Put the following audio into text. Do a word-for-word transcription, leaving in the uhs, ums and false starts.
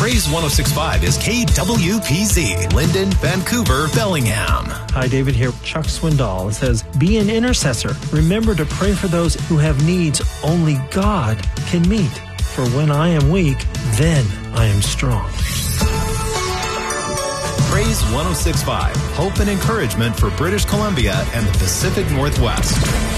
Praise one oh six point five is K W P Z, Linden, Vancouver, Bellingham. Hi, David here. Chuck Swindoll says, be an intercessor. Remember to pray for those who have needs only God can meet. For when I am weak, then I am strong. Praise one oh six point five, hope and encouragement for British Columbia and the Pacific Northwest.